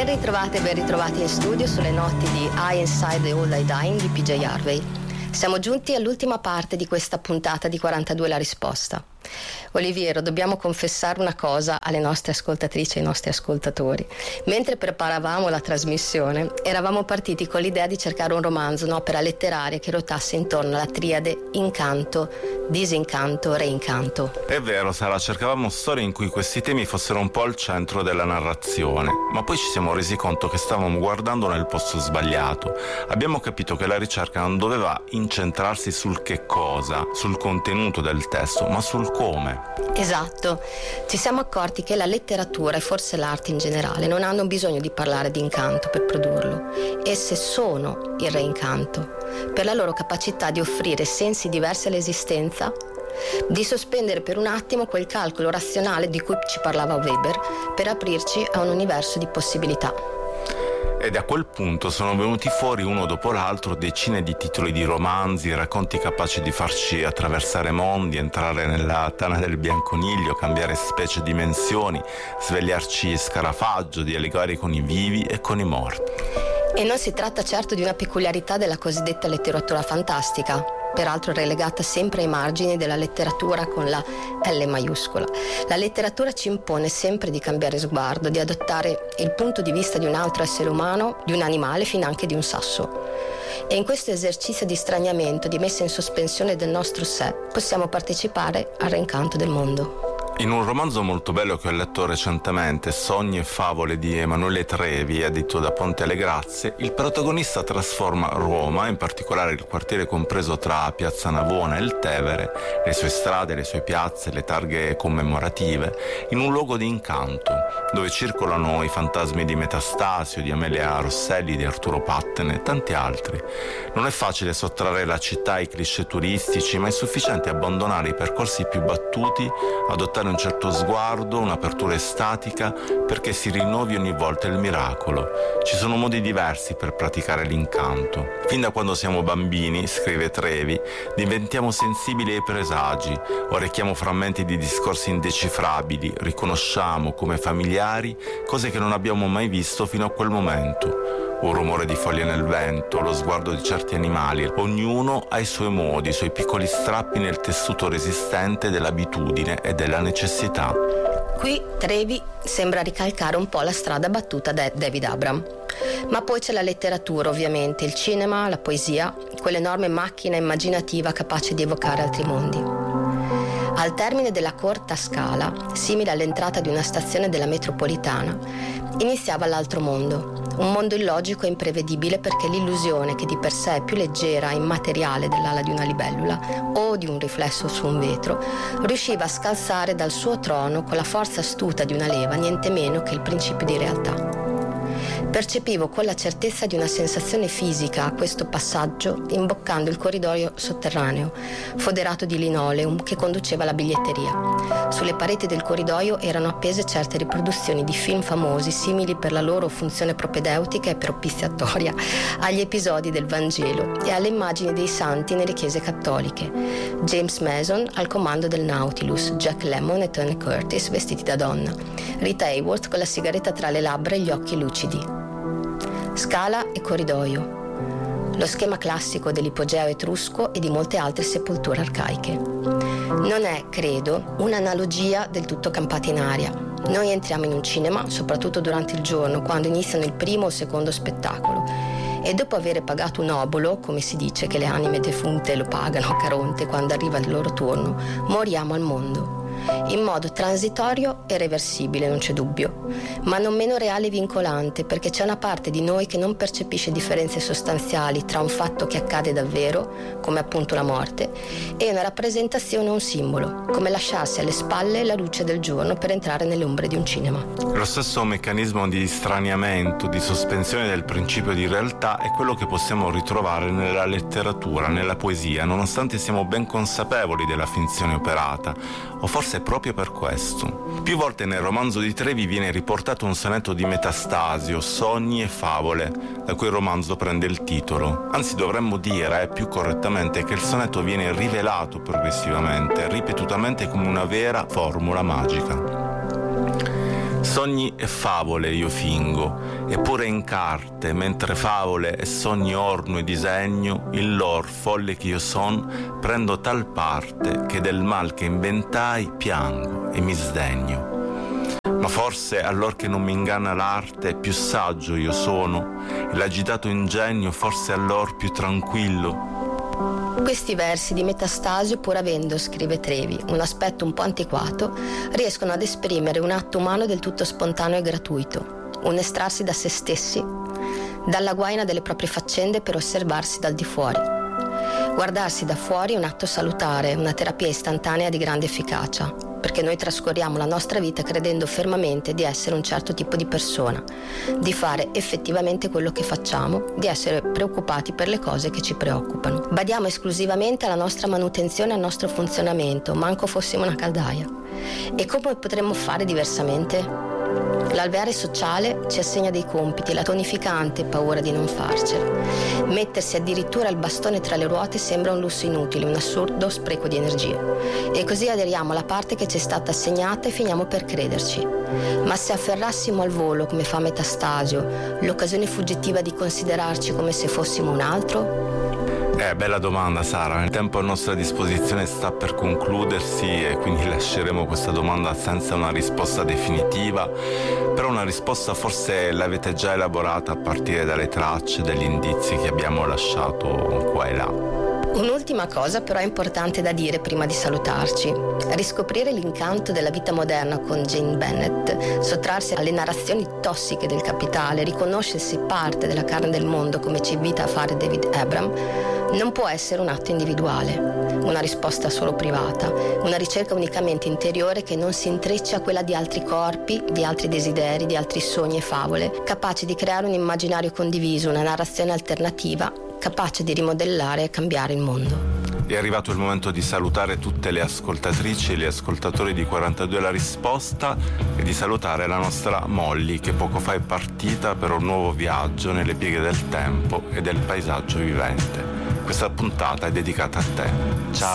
Ben ritrovate e ben ritrovati in studio sulle notti di I Inside the Old I Dying di PJ Harvey. Siamo giunti all'ultima parte di questa puntata di 42 la risposta. Oliviero, dobbiamo confessare una cosa alle nostre ascoltatrici e ai nostri ascoltatori. Mentre preparavamo la trasmissione, eravamo partiti con l'idea di cercare un romanzo, un'opera letteraria che ruotasse intorno alla triade incanto, disincanto, reincanto. È vero, Sara, cercavamo storie in cui questi temi fossero un po' al centro della narrazione, ma poi ci siamo resi conto che stavamo guardando nel posto sbagliato. Abbiamo capito che la ricerca non doveva incentrarsi sul che cosa, sul contenuto del testo, ma sul come. Esatto, ci siamo accorti che la letteratura e forse l'arte in generale non hanno bisogno di parlare di incanto per produrlo. Esse sono il reincanto, per la loro capacità di offrire sensi diversi all'esistenza, di sospendere per un attimo quel calcolo razionale di cui ci parlava Weber per aprirci a un universo di possibilità. Ed a quel punto sono venuti fuori uno dopo l'altro decine di titoli di romanzi, racconti capaci di farci attraversare mondi, entrare nella tana del bianconiglio, cambiare specie di dimensioni, svegliarci scarafaggio, dialogare con i vivi e con i morti. E non si tratta certo di una peculiarità della cosiddetta letteratura fantastica, peraltro relegata sempre ai margini della letteratura con la L maiuscola. La letteratura ci impone sempre di cambiare sguardo, di adottare il punto di vista di un altro essere umano, di un animale, finanche di un sasso. E in questo esercizio di straniamento, di messa in sospensione del nostro sé, possiamo partecipare al reincanto del mondo. In un romanzo molto bello che ho letto recentemente, Sogni e favole di Emanuele Trevi, edito da Ponte alle Grazie, il protagonista trasforma Roma, in particolare il quartiere compreso tra Piazza Navona e il Tevere, le sue strade, le sue piazze, le targhe commemorative, in un luogo di incanto, dove circolano i fantasmi di Metastasio, di Amelia Rosselli, di Arturo Patten e tanti altri. Non è facile sottrarre la città ai cliché turistici, ma è sufficiente abbandonare i percorsi più battuti, adottare un certo sguardo, un'apertura estatica, perché si rinnovi ogni volta il miracolo. Ci sono modi diversi per praticare l'incanto. Fin da quando siamo bambini, scrive Trevi, diventiamo sensibili ai presagi, orecchiamo frammenti di discorsi indecifrabili, riconosciamo come familiari cose che non abbiamo mai visto fino a quel momento. Un rumore di foglie nel vento, lo sguardo di certi animali, ognuno ha i suoi modi, i suoi piccoli strappi nel tessuto resistente dell'abitudine e della necessità. Qui Trevi sembra ricalcare un po' la strada battuta da David Abram. Ma poi c'è la letteratura, ovviamente, il cinema, la poesia, quell'enorme macchina immaginativa capace di evocare altri mondi. Al termine della corta scala, simile all'entrata di una stazione della metropolitana, iniziava l'altro mondo. Un mondo illogico e imprevedibile perché l'illusione, che di per sé è più leggera e immateriale dell'ala di una libellula o di un riflesso su un vetro, riusciva a scalzare dal suo trono con la forza astuta di una leva niente meno che il principio di realtà. Percepivo con la certezza di una sensazione fisica a questo passaggio imboccando il corridoio sotterraneo, foderato di linoleum che conduceva alla biglietteria. Sulle pareti del corridoio erano appese certe riproduzioni di film famosi simili per la loro funzione propedeutica e propiziatoria agli episodi del Vangelo e alle immagini dei santi nelle chiese cattoliche. James Mason al comando del Nautilus, Jack Lemmon e Tony Curtis vestiti da donna, Rita Hayworth con la sigaretta tra le labbra e gli occhi lucidi. Scala e corridoio, lo schema classico dell'ipogeo etrusco e di molte altre sepolture arcaiche. Non è, credo, un'analogia del tutto campata in aria. Noi entriamo in un cinema, soprattutto durante il giorno, quando iniziano il primo o secondo spettacolo, e dopo aver pagato un obolo, come si dice che le anime defunte lo pagano a Caronte quando arriva il loro turno, moriamo al mondo. In modo transitorio e reversibile, non c'è dubbio, ma non meno reale e vincolante, perché c'è una parte di noi che non percepisce differenze sostanziali tra un fatto che accade davvero, come appunto la morte, e una rappresentazione o un simbolo, come lasciarsi alle spalle la luce del giorno per entrare nelle ombre di un cinema. Lo stesso meccanismo di straniamento, di sospensione del principio di realtà è quello che possiamo ritrovare nella letteratura, nella poesia, nonostante siamo ben consapevoli della finzione operata, o forse proprio per questo. Più volte nel romanzo di Trevi viene riportato un sonetto di Metastasio, Sogni e favole, da cui il romanzo prende il titolo. Anzi, dovremmo dire, più correttamente, che il sonetto viene rivelato progressivamente, ripetutamente come una vera formula magica. Sogni e favole io fingo, eppure in carte, mentre favole e sogni orno e disegno, in lor folle che io son, prendo tal parte che del mal che inventai piango e mi sdegno. Ma forse allor che non mi inganna l'arte, più saggio io sono, e l'agitato ingegno forse allor più tranquillo. Questi versi di Metastasio, pur avendo, scrive Trevi, un aspetto un po' antiquato, riescono ad esprimere un atto umano del tutto spontaneo e gratuito, un estrarsi da se stessi, dalla guaina delle proprie faccende per osservarsi dal di fuori. Guardarsi da fuori è un atto salutare, una terapia istantanea di grande efficacia, perché noi trascorriamo la nostra vita credendo fermamente di essere un certo tipo di persona, di fare effettivamente quello che facciamo, di essere preoccupati per le cose che ci preoccupano. Badiamo esclusivamente alla nostra manutenzione e al nostro funzionamento, manco fossimo una caldaia. E come potremmo fare diversamente? L'alveare sociale ci assegna dei compiti, la tonificante paura di non farcela. Mettersi addirittura il bastone tra le ruote sembra un lusso inutile, un assurdo spreco di energie. E così aderiamo alla parte che ci è stata assegnata e finiamo per crederci. Ma se afferrassimo al volo, come fa Metastasio, l'occasione fuggitiva di considerarci come se fossimo un altro? Bella domanda, Sara. Il tempo a nostra disposizione sta per concludersi e quindi lasceremo questa domanda senza una risposta definitiva, però una risposta forse l'avete già elaborata a partire dalle tracce, dagli indizi che abbiamo lasciato qua e là. Un'ultima cosa però è importante da dire prima di salutarci. Riscoprire l'incanto della vita moderna con Jane Bennett, sottrarsi alle narrazioni tossiche del capitale, riconoscersi parte della carne del mondo come ci invita a fare David Abram, non può essere un atto individuale, una risposta solo privata, una ricerca unicamente interiore che non si intreccia a quella di altri corpi, di altri desideri, di altri sogni e favole, capaci di creare un immaginario condiviso, una narrazione alternativa, capace di rimodellare e cambiare il mondo. È arrivato il momento di salutare tutte le ascoltatrici e gli ascoltatori di 42 La Risposta e di salutare la nostra Molly, che poco fa è partita per un nuovo viaggio nelle pieghe del tempo e del paesaggio vivente. Questa puntata è dedicata a te. Ciao!